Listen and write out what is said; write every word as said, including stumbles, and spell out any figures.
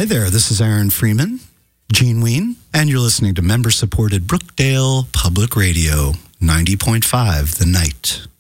there, this is Aaron Freeman, Gene Ween, and you're listening to member-supported Brookdale Public Radio, ninety point five The Night.